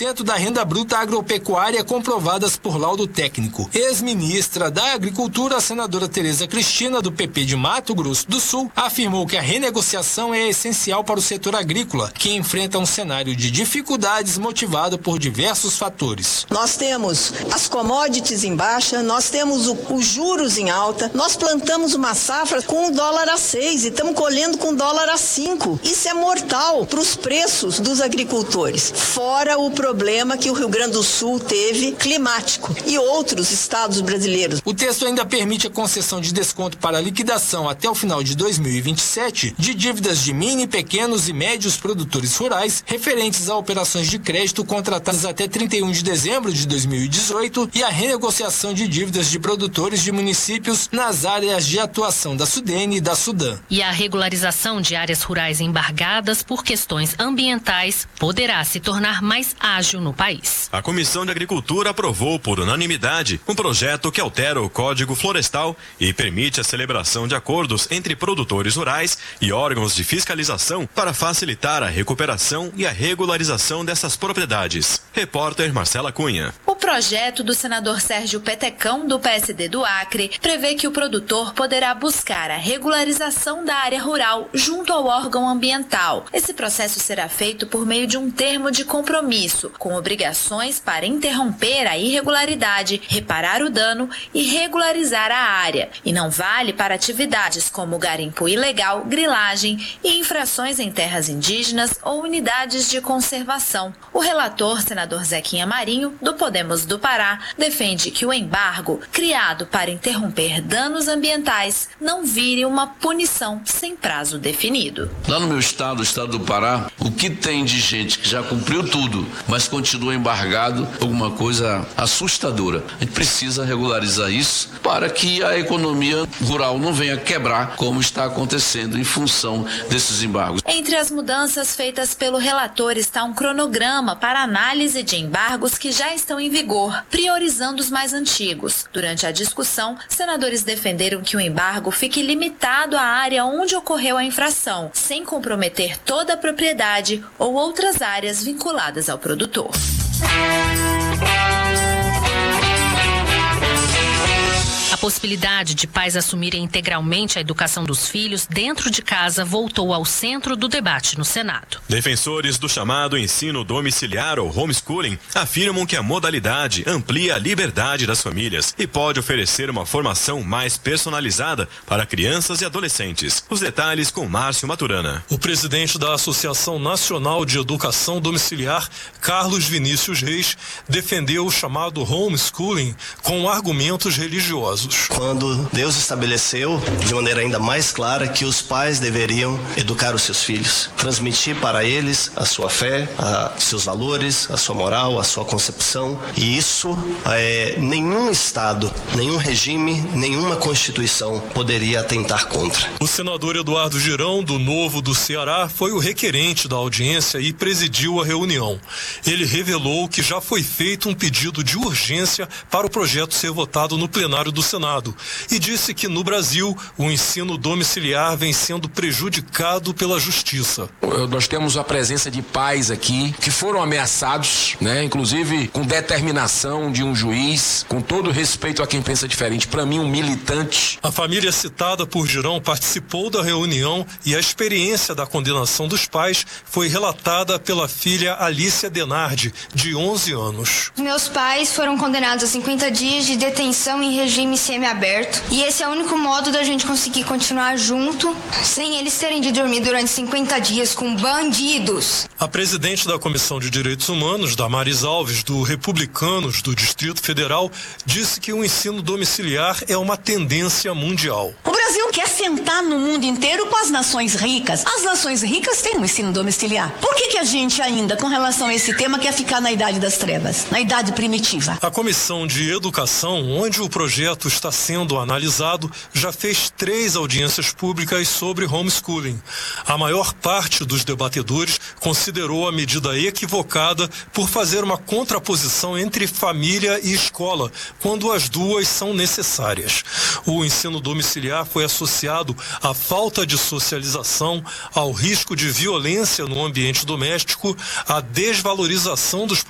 dentro da renda bruta agropecuária comprovadas por laudo técnico. Ex-ministra da Agricultura, a senadora Tereza Cristina, do PP de Mato Grosso do Sul, afirmou que a renegociação é essencial para o setor agrícola, que enfrenta um cenário de dificuldades motivado por diversos fatores. Nós temos as commodities em baixa, nós temos os juros em alta, nós plantamos uma safra com o dólar a 6 e estamos colhendo com o dólar a 5. Isso é mortal para os preços dos agricultores. Fora o problema que o Rio Grande do Sul teve climático e outros estados brasileiros. O texto ainda permite a concessão de desconto para liquidação até o final de 2027 de dívidas de mini, pequenos e médios produtores rurais referentes a operações de crédito contratadas até 31 de dezembro de 2018 e a renegociação de dívidas de produtores de municípios nas áreas de atuação da SUDENE e da SUDAM. E a regularização de áreas rurais embargadas por questões ambientais poderá se tornar mais ágil no país. A Comissão de Agricultura aprovou por unanimidade um projeto que altera o Código Florestal e permite a celebração de acordos entre produtores rurais e órgãos de fiscalização para facilitar a recuperação e a regularização dessas propriedades. Repórter Marcela Cunha. O projeto do senador Sérgio Petecão, do PSD do Acre, prevê que o produtor poderá buscar a regularização da área rural junto ao órgão ambiental. Esse processo será feito por meio de um termo de compromisso, com obrigações para interromper a irregularidade, reparar o dano e regularizar a área. E não vale para atividades como garimpo ilegal, grilagem e infrações em terras indígenas ou unidades de conservação. O relator, senador Zequinha Marinho, do Podemos do Pará, defende que o embargo, criado para interromper danos ambientais, não vire uma punição sem prazo definido. Lá no meu estado, o estado do Pará, o que tem de gente que já cumpriu tudo, mas continua embargado, alguma coisa assustadora. A gente precisa regularizar isso para que a economia rural não venha quebrar, como está acontecendo em função desses embargos. Entre as mudanças feitas pelo relator está um cronograma para análise de embargos que já estão em vigor, priorizando os mais antigos. Durante a discussão, senadores defenderam que o embargo fique limitado à área onde ocorreu a infração, sem comprometer toda a propriedade ou outras áreas vinculadas ao produtor. A possibilidade de pais assumirem integralmente a educação dos filhos dentro de casa voltou ao centro do debate no Senado. Defensores do chamado ensino domiciliar ou homeschooling afirmam que a modalidade amplia a liberdade das famílias e pode oferecer uma formação mais personalizada para crianças e adolescentes. Os detalhes com Márcio Maturana. O presidente da Associação Nacional de Educação Domiciliar, Carlos Vinícius Reis, defendeu o chamado homeschooling com argumentos religiosos. Quando Deus estabeleceu de maneira ainda mais clara que os pais deveriam educar os seus filhos, transmitir para eles a sua fé, seus valores, a sua moral, a sua concepção, e isso nenhum Estado, nenhum regime, nenhuma Constituição poderia atentar contra. O senador Eduardo Girão, do Novo do Ceará, foi o requerente da audiência e presidiu a reunião. Ele revelou que já foi feito um pedido de urgência para o projeto ser votado no plenário do Senado e disse que no Brasil o ensino domiciliar vem sendo prejudicado pela justiça. Nós temos a presença de pais aqui que foram ameaçados, inclusive com determinação de um juiz, com todo respeito a quem pensa diferente, para mim um militante. A família citada por Girão participou da reunião e a experiência da condenação dos pais foi relatada pela filha Alícia Denardi, de 11 anos. Meus pais foram condenados a 50 dias de detenção em regime semiaberto e esse é o único modo da gente conseguir continuar junto sem eles terem de dormir durante 50 dias com bandidos. A presidente da Comissão de Direitos Humanos, Damares Alves, do Republicanos do Distrito Federal, disse que o ensino domiciliar é uma tendência mundial. O Brasil quer sentar no mundo inteiro com as nações ricas. As nações ricas têm um ensino domiciliar. Por que a gente ainda, com relação a esse tema, quer ficar na idade das trevas, na idade primitiva? A Comissão de Educação, onde o projeto está sendo analisado, já fez 3 audiências públicas sobre homeschooling. A maior parte dos debatedores considerou a medida equivocada por fazer uma contraposição entre família e escola, quando as duas são necessárias. O ensino domiciliar foi associado à falta de socialização, ao risco de violência no ambiente doméstico, à desvalorização dos